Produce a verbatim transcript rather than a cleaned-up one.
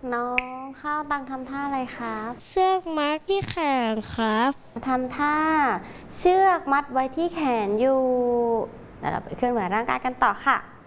น้องข้าวตังทำท่าอะไรครับเชือกมัดที่แขนครับทำท่าเชือกมัดไว้ที่แขนอยู่เดี๋ยวเราไปเคลื่อนไหวร่างกายกันต่อค่ะ